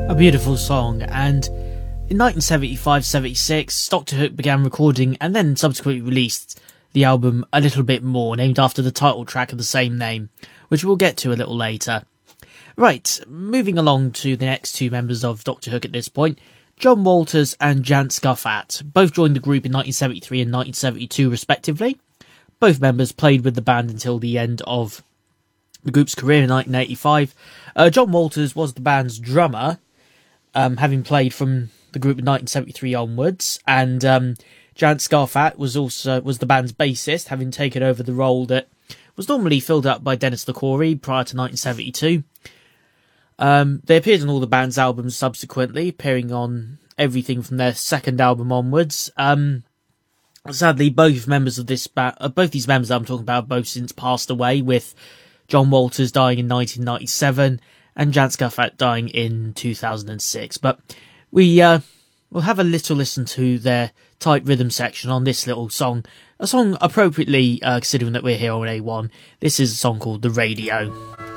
A beautiful song, and in 1975-76, Dr. Hook began recording and then subsequently released the album A Little Bit More, named after the title track of the same name, which we'll get to a little later. Right, moving along to the next two members of Dr. Hook at this point, John Walters and Jan Scarfat. Both joined the group in 1973 and 1972 respectively. Both members played with the band until the end of the group's career in 1985. John Walters was the band's drummer, having played from the group in 1973 onwards, and Jan Scarfat was the band's bassist, having taken over the role that was normally filled up by Dennis LaCourie prior to 1972. They appeared on all the band's albums subsequently, appearing on everything from their second album onwards. Sadly, both these members I'm talking about have both since passed away, with John Walters dying in 1997 and Jan Scarfat dying in 2006. But we'll have a little listen to their tight rhythm section on this little song. A song appropriately considering that we're here on A1. This is a song called The Radio.